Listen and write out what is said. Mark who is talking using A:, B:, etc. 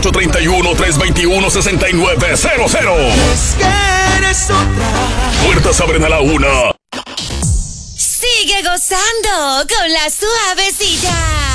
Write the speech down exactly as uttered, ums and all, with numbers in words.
A: ocho tres uno, tres dos uno, seis nueve cero cero.
B: Es que eres otra.
A: Puertas abren a la una.
C: Sigue gozando con la suavecita.